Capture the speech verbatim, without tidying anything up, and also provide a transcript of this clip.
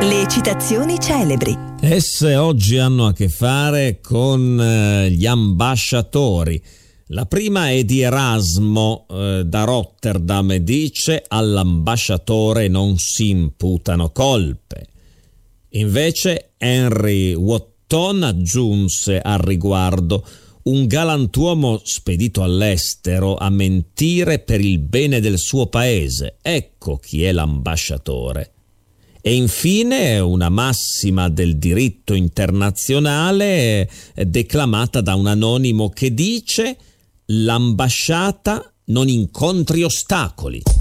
Le citazioni celebri. Esse oggi hanno a che fare con eh, gli ambasciatori. La prima è di Erasmo eh, da Rotterdam e dice: all'ambasciatore non si imputano colpe. Invece Henry Wotton aggiunse al riguardo: un galantuomo spedito all'estero a mentire per il bene del suo paese, ecco chi è l'ambasciatore. E infine una massima del diritto internazionale declamata da un anonimo che dice: l'ambasciata non incontri ostacoli.